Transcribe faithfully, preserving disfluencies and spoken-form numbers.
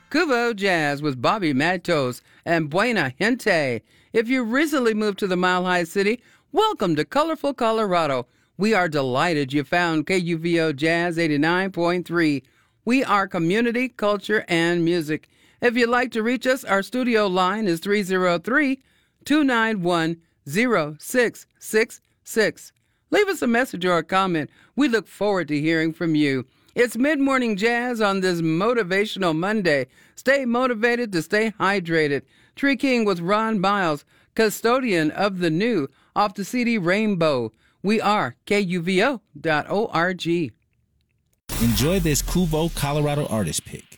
Cuvo Jazz with Bobby Matos and Buena Gente. If you recently moved to the Mile High City, welcome to colorful Colorado. We are delighted you found K U V O Jazz eighty-nine point three. We are community, culture, and music. If you'd like to reach us, our studio line is three oh three, two nine one, oh six six six. Leave us a message or a comment. We look forward to hearing from you. It's Mid-Morning Jazz on this motivational Monday. Stay motivated to stay hydrated. Tree King with Ron Miles, custodian of the new, off the C D Rainbow. We are K U V O dot org. Enjoy this Cuvo Colorado artist pick.